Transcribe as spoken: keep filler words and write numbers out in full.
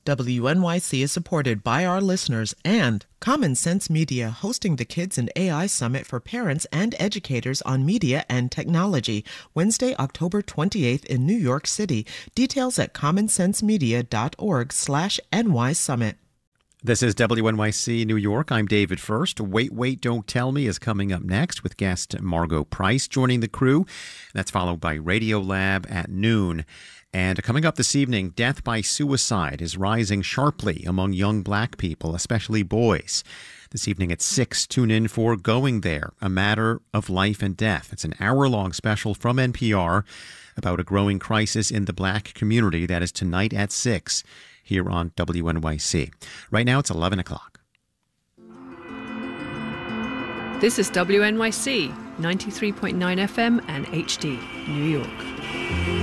W N Y C is supported by our listeners and Common Sense Media, hosting the Kids and A I Summit for parents and educators on media and technology, Wednesday, October twenty-eighth in New York City. Details at commonsensemedia.org slash NY Summit. This is W N Y C New York. I'm David First. Wait, Wait, Don't Tell Me is coming up next with guest Margot Price joining the crew. That's followed by Radio Lab at noon. And coming up this evening, death by suicide is rising sharply among young black people, especially boys. This evening at six, tune in for Going There, A Matter of Life and Death. It's an hour-long special from N P R about a growing crisis in the black community. That is tonight at six here on W N Y C. Right now it's eleven o'clock. This is W N Y C, ninety-three point nine F M and H D, New York.